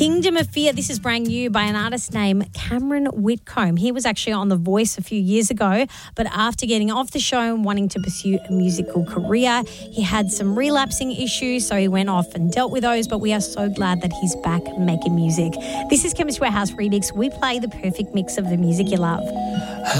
Kingdom of Fear. This is brand new by an artist named Cameron Whitcomb. He was actually on The Voice a few years ago, but after getting off the show and wanting to pursue a musical career, he had some relapsing issues, so he went off and dealt with those, but we are so glad that he's back making music. This is Chemist Warehouse Remix. We play the perfect mix of the music you love.